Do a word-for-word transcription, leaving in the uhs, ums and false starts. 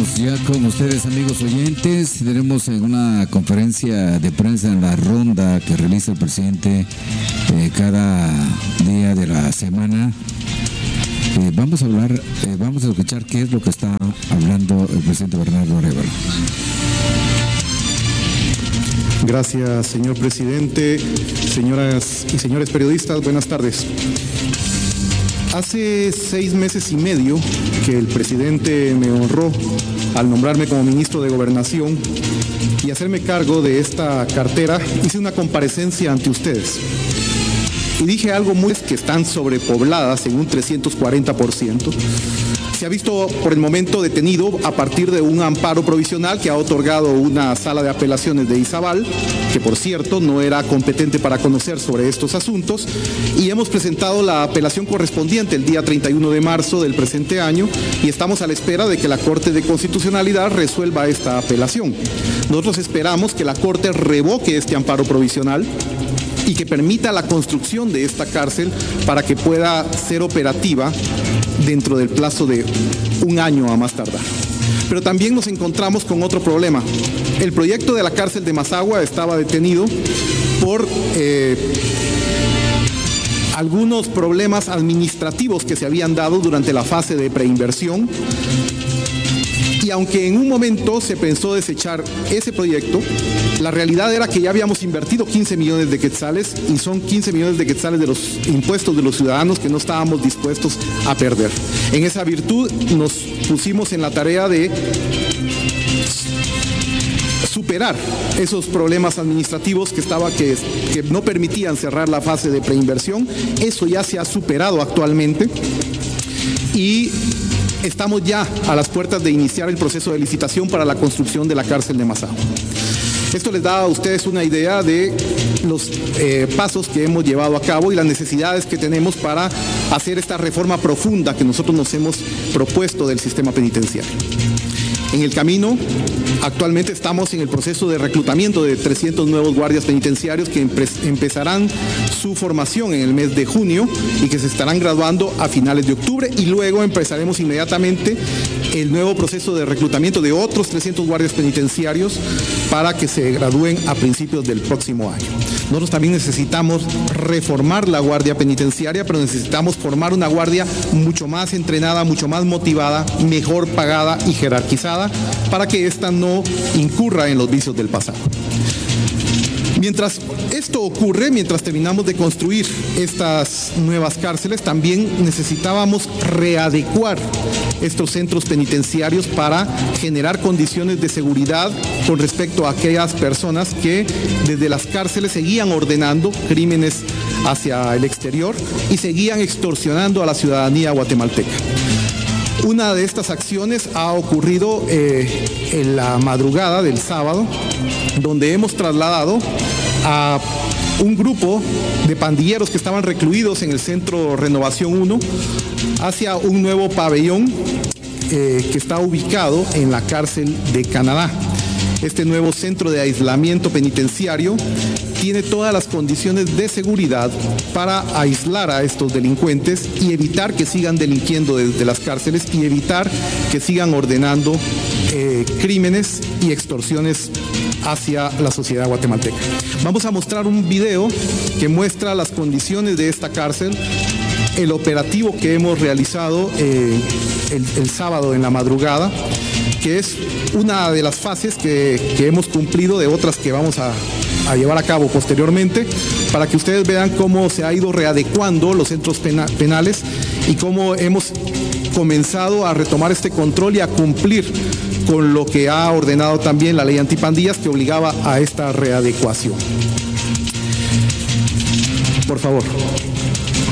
Estamos ya con ustedes, amigos oyentes. Tenemos en una conferencia de prensa en la ronda que realiza el presidente eh, cada día de la semana. Eh, vamos a hablar, eh, vamos a escuchar qué es lo que está hablando el presidente Bernardo Arévalo. Gracias, señor presidente. Señoras y señores periodistas, buenas tardes. Hace seis meses y medio que el presidente me honró al nombrarme como ministro de Gobernación y hacerme cargo de esta cartera. Hice una comparecencia ante ustedes y dije algo muy que están sobrepobladas en un trescientos cuarenta por ciento. Se ha visto por el momento detenido a partir de un amparo provisional que ha otorgado una sala de apelaciones de Izabal, que por cierto no era competente para conocer sobre estos asuntos, y hemos presentado la apelación correspondiente el día treinta y uno de marzo del presente año y estamos a la espera de que la Corte de Constitucionalidad resuelva esta apelación. Nosotros esperamos que la Corte revoque este amparo provisional y que permita la construcción de esta cárcel para que pueda ser operativa dentro del plazo de un año a más tardar. Pero también nos encontramos con otro problema. El proyecto de la cárcel de Mazagua estaba detenido por eh, algunos problemas administrativos que se habían dado durante la fase de preinversión. Y aunque en un momento se pensó desechar ese proyecto, la realidad era que ya habíamos invertido quince millones de quetzales y son quince millones de quetzales de los impuestos de los ciudadanos que no estábamos dispuestos a perder. En esa virtud nos pusimos en la tarea de superar esos problemas administrativos que, estaba, que, que no permitían cerrar la fase de preinversión. Eso ya se ha superado actualmente y estamos ya a las puertas de iniciar el proceso de licitación para la construcción de la cárcel de Mazagua. Esto les da a ustedes una idea de los eh, pasos que hemos llevado a cabo y las necesidades que tenemos para hacer esta reforma profunda que nosotros nos hemos propuesto del sistema penitenciario. En el camino, actualmente estamos en el proceso de reclutamiento de trescientos nuevos guardias penitenciarios que empezarán su formación en el mes de junio y que se estarán graduando a finales de octubre, y luego empezaremos inmediatamente el nuevo proceso de reclutamiento de otros trescientos guardias penitenciarios para que se gradúen a principios del próximo año. Nosotros también necesitamos reformar la guardia penitenciaria, pero necesitamos formar una guardia mucho más entrenada, mucho más motivada, mejor pagada y jerarquizada, para que ésta no incurra en los vicios del pasado. Mientras esto ocurre, mientras terminamos de construir estas nuevas cárceles, también necesitábamos readecuar estos centros penitenciarios para generar condiciones de seguridad con respecto a aquellas personas que desde las cárceles seguían ordenando crímenes hacia el exterior y seguían extorsionando a la ciudadanía guatemalteca. Una de estas acciones ha ocurrido eh, en la madrugada del sábado, donde hemos trasladado a un grupo de pandilleros que estaban recluidos en el centro Renovación uno hacia un nuevo pabellón eh, que está ubicado en la cárcel de Canadá. Este nuevo centro de aislamiento penitenciario tiene todas las condiciones de seguridad para aislar a estos delincuentes y evitar que sigan delinquiendo desde las cárceles y evitar que sigan ordenando eh, crímenes y extorsiones hacia la sociedad guatemalteca. Vamos a mostrar un video que muestra las condiciones de esta cárcel, el operativo que hemos realizado eh, el, el sábado en la madrugada, que es una de las fases que, que hemos cumplido de otras que vamos a, a llevar a cabo posteriormente, para que ustedes vean cómo se ha ido readecuando los centros pena, penales y cómo hemos comenzado a retomar este control y a cumplir con lo que ha ordenado también la ley antipandillas, que obligaba a esta readecuación. Por favor.